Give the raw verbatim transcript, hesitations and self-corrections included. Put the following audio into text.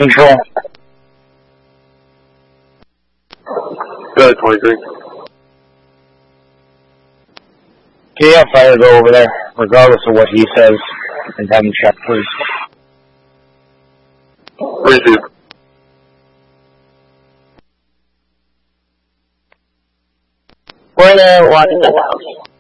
Control. Good, twenty-three. Can you have fire go over there, regardless of what he says, and have him check, please? Receive. We're there walking the house.